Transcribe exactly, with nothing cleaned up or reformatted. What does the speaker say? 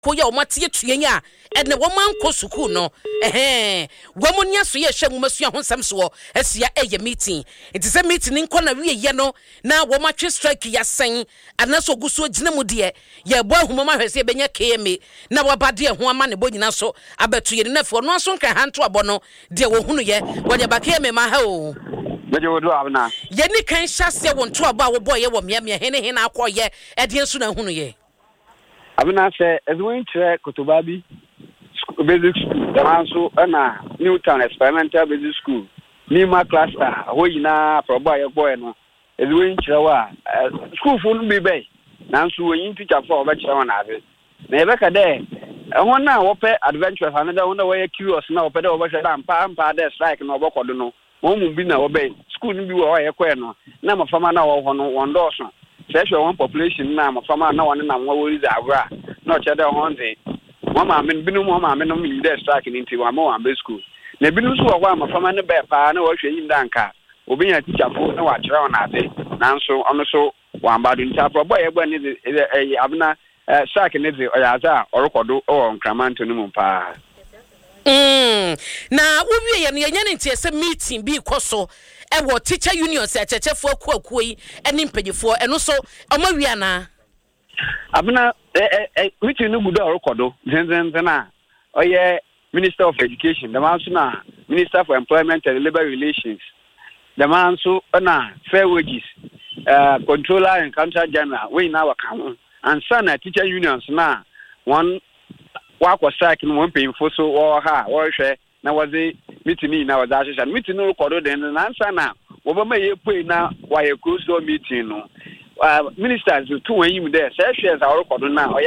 ko ya o matie tuyen a e ne wo man ko suku no eh wo mo nia so ye hwe nwoma sua ho nsam so asia eye meeting it is a meeting nko na wie ye no na wo ma twe strike ya sen anaso guso gina mu de ye bo ahumama hwese benya K M A na wo ba de ho ama ne bo nyina so abetu ye na fo no so nka hanto abo no de wo hunu ye wo de ba K M A ma ha o Meje wodo abna. Ye ni kan hyase wo nto aba wo boy ye wo mia mia hene hene akoye e de nsu na hunu ye. Abna se ezwin tre kotobabi basic school damanso na Newtown experimental basic school. Ni ma cluster ho yina pro boy ye boy no. Ezwin tre wa school fu no bi be. Nanso wo yin teacher for oba kire wona ade. Na e be ka de ho na wo pe adventurous another one we curious na wo pe de wo hwe da mpa mpa de strike na obokodo no. Momu bi na obey school ni bi wo ye kwe no na mafama na wo ho no wondo so se one population na mafama na won na wo wori za agura na o chede ho nze mo ma men binu mo ma men no mi de strike ni nti wa mo wa be school na binu so wo mafama ne be pa na wo hwe yin danka obi ya teacher fo na wa kire on ade na nso ono so wa mbadu nta pro boy egba ni e abna strike ni de o ya za orokodo o nkramanto ni mu pa. Mm. Na uwie ye no ye nyane ntie se meeting bi koso e wo teacher union se chechefo akuakuo yi eni mpanyefo eno so omawia na abna eh eh meeting no gudo orokodo zenzen na oye Minister of Education the man so na Minister for Employment and Labor Relations the man so na fair wages uh controller and counter general we na waka and sana teacher unions na one wako strike no one paying for so or ha or hwe na wazi meeting na wazi asha meeting no record den na ansa na wo ba maye pay na wa ye close door meeting no ministers to wan yim there say hwe za record na